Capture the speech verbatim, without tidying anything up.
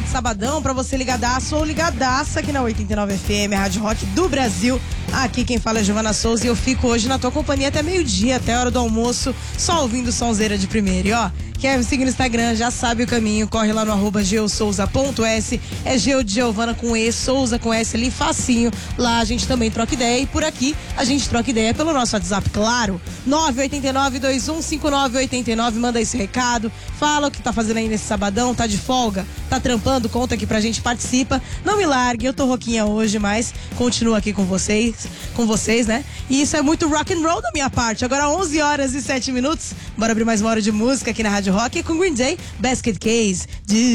de sabadão pra você ligadaço ou ligadaça aqui na oitenta e nove F M, a Rádio Rock do Brasil. Aqui quem fala é Giovana Souza e eu fico hoje na tua companhia até meio-dia, até a hora do almoço, só ouvindo sonzeira de primeira. E ó, quer me seguir no Instagram, já sabe o caminho, corre lá no arroba geosouza ponto s, é Geo de Giovana com E, Souza com S ali, facinho. Lá a gente também troca ideia e por aqui a gente troca ideia pelo nosso WhatsApp, claro, nove oito nove, dois um cinco nove oito nove, manda esse recado, fala o que tá fazendo aí nesse sabadão, tá de folga, tá trampando, conta aqui pra gente, participa, não me largue, eu tô roquinha hoje, mas continuo aqui com vocês, com vocês, né? E isso é muito rock and roll da minha parte. Agora onze horas e sete minutos, bora abrir mais uma hora de música aqui na Rádio Rock com Green Day, Basket Case, de